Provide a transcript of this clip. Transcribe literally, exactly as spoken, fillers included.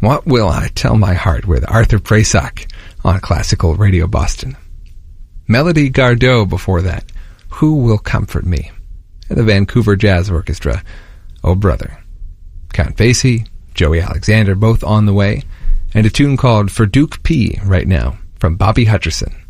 What Will I Tell My Heart with Arthur Prysock on Classical Radio Boston. Melody Gardot before that, Who Will Comfort Me? And the Vancouver Jazz Orchestra, Oh Brother. Count Basie, Joey Alexander, both on the way, and a tune called For Duke P right now from Bobby Hutcherson.